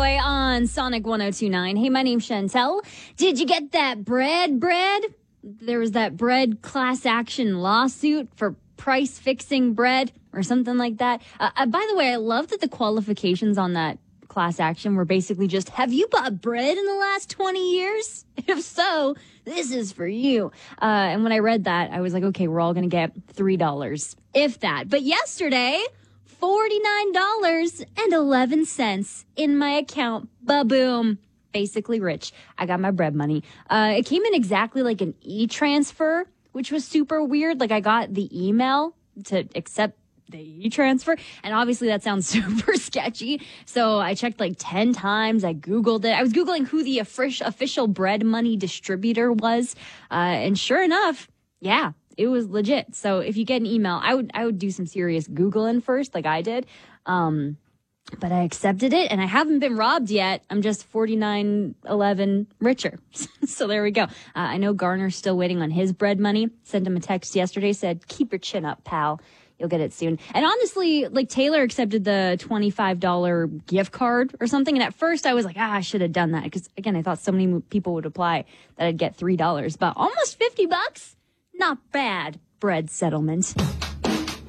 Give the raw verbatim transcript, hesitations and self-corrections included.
Boy on Sonic one oh two point nine. Hey, my name's Chantel. Did you get that bread, bread? There was that bread class action lawsuit for price fixing bread or something like that. Uh, uh, by the way, I love that the qualifications on that class action were basically just, have you bought bread in the last twenty years? If so, this is for you. Uh, and when I read that, I was like, okay, we're all going to get three dollars, if that. But yesterday, forty-nine dollars and eleven cents in my account. Ba-boom. Basically rich. I got my bread money. Uh, it came in exactly like an e-transfer, which was super weird. Like I got the email to accept the e-transfer, and obviously that sounds super sketchy. So I checked like ten times. I Googled it. I was Googling who the official bread money distributor was. Uh, and sure enough, yeah, it was legit. So if you get an email, I would, I would do some serious Googling first, like I did. Um, But I accepted it, and I haven't been robbed yet. I'm just forty-nine eleven richer. So there we go. Uh, I know Garner's still waiting on his bread money. Sent him a text yesterday, said, keep your chin up, pal. You'll get it soon. And honestly, like Taylor accepted the twenty-five dollars gift card or something. And at first I was like, ah, I should have done that. Because again, I thought so many people would apply that I'd get three dollars. But almost fifty bucks? Not bad. Bread settlement.